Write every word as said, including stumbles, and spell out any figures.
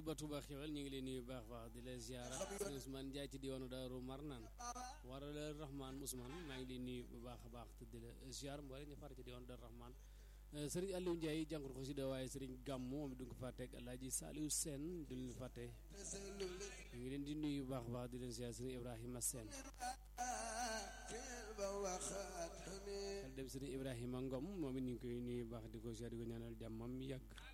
ba Touba xewal ñu ngi leen nuyu baax baax di la ziara sëñ Ousmane Ndiaye ci diwaanu Daaru Marnaan waral Rahman Ousmane maa ngi leen nuyu bu baax a baax te di la ziar mboole ñu far ci diwaanu Daaru Rahman sëriñ Aliou Ndiaye jàngur ko si da waaye sëriñ Gàmmu moom du nga ko fàtte ak Alaaji Saliou Sène du leen fàtte ñu ngi leen di nuyu bu baax baax di leen ziar sëriñ Ibrahima Sène xel dem sëriñ Ibrahima Ngom moom it ñu ngi koy nuyu baax di ko ziar di ko ñaanal jàmmam yàgg